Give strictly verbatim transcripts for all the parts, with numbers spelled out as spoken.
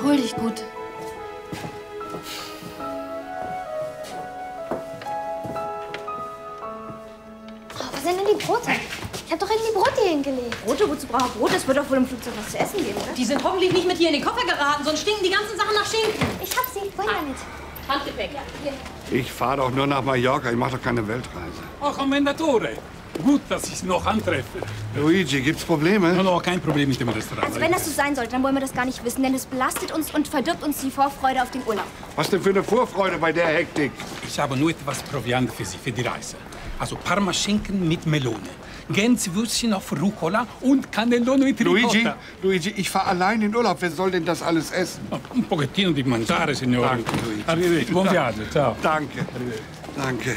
Erhol dich gut. Oh, wo sind denn die Brote? Ich habe doch eben die Brote hier hingelegt. Brote? Wozu braucht er Brot? Es wird doch wohl im Flugzeug was zu essen geben, oder? Die sind hoffentlich nicht mit hier in den Koffer geraten, sonst stinken die ganzen Sachen nach Schinken. Ich hab sie. Wohin damit? Handgepäck. Ja, hier. Ich fahre doch nur nach Mallorca. Ich mache doch keine Weltreise. Oh, Commendatore. Gut, dass ich Sie noch antreffe. Luigi, gibt's Probleme? No, no, kein Problem mit dem Restaurant. Also wenn das so sein sollte, dann wollen wir das gar nicht wissen, denn es belastet uns und verdirbt uns die Vorfreude auf den Urlaub. Was denn für eine Vorfreude bei der Hektik? Ich habe nur etwas Proviant für Sie, für die Reise. Also Parmaschinken mit Melone, Gänsewürstchen auf Rucola und Cannelloni mit Ricotta. Luigi, Luigi, ich fahre allein in Urlaub. Wer soll denn das alles essen? Oh, un pochettino di mangiare, signore. Danke, Luigi. Arrivederci. Buon viaggio, ciao. Danke. Danke.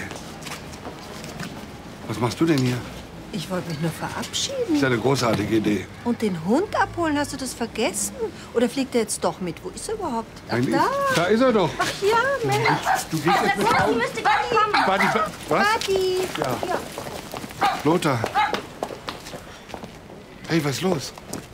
Was machst du denn hier? Ich wollte mich nur verabschieden. Das ist ja eine großartige Idee. Und den Hund abholen, hast du das vergessen? Oder fliegt er jetzt doch mit? Wo ist er überhaupt? Ach, Nein, da. Da ist er doch. Ach ja, Mensch. Du gehst jetzt mit Die müsste gleich kommen. Buddy, was? Buddy. Ja. Lothar. Hey, was ist los?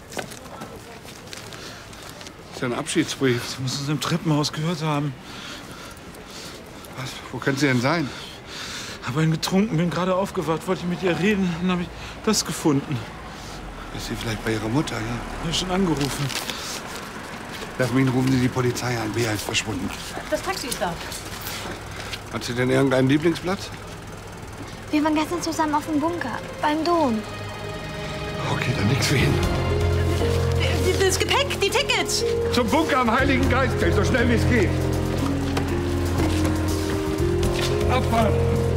Das ist ja ein Abschiedsbrief. Das müssen Sie im Treppenhaus gehört haben. Was? Wo können Sie denn sein? Habe einen getrunken, bin gerade aufgewacht, wollte mit ihr reden, dann habe ich das gefunden. Ist sie vielleicht bei Ihrer Mutter hier? Ich habe schon angerufen. Jasmin, rufen Sie die Polizei an. Bea ist verschwunden. Das Taxi ist da. Hat sie denn irgendeinen Lieblingsplatz? Wir waren gestern zusammen auf dem Bunker, beim Dom. Okay, dann nix für ihn. Das Gepäck, die Tickets. Zum Bunker am Heiligen Geistfeld, so schnell wie es geht. Abfahren!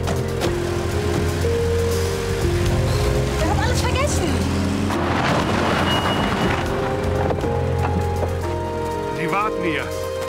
Wir haben alles vergessen. Sie warten hier.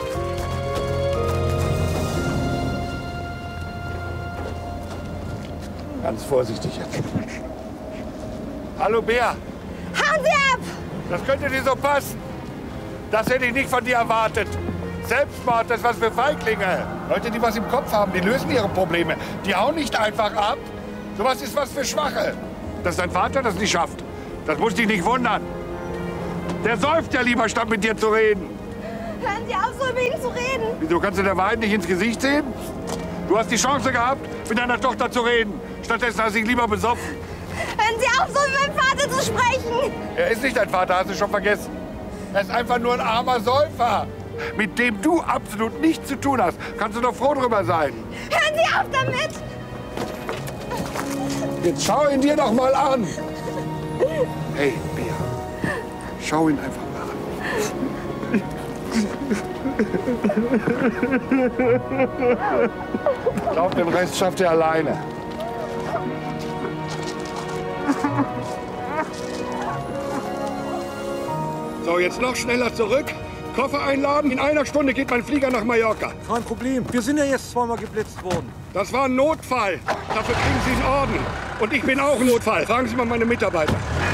Ganz vorsichtig jetzt. Hallo, Bea. Hauen Sie ab! Das könnte dir so passen. Das hätte ich nicht von dir erwartet. Selbstmord, das ist was für Feiglinge. Leute, die was im Kopf haben, die lösen ihre Probleme. Die hauen nicht einfach ab. Sowas ist was für Schwache. Dass dein Vater das nicht schafft, das muss dich nicht wundern. Der säuft ja lieber, statt mit dir zu reden. Hören Sie auf, so über ihn zu reden. Wieso, kannst du der Wahrheit nicht ins Gesicht sehen? Du hast die Chance gehabt, mit deiner Tochter zu reden. Stattdessen hast du dich lieber besoffen. Hören Sie auf, so über meinen Vater zu sprechen. Er ist nicht dein Vater, hast du schon vergessen. Er ist einfach nur ein armer Säufer, mit dem du absolut nichts zu tun hast. Kannst du doch froh drüber sein. Hören Sie auf damit. Jetzt schau ihn dir doch mal an. Hey, Bea, schau ihn einfach mal an. Ich glaube, den Rest schafft er alleine. So, jetzt noch schneller zurück. Koffer einladen. In einer Stunde geht mein Flieger nach Mallorca. Kein Problem. Wir sind ja jetzt zweimal geblitzt worden. Das war ein Notfall. Dafür kriegen Sie einen Orden. Und ich bin auch ein Notfall. Fragen Sie mal meine Mitarbeiter.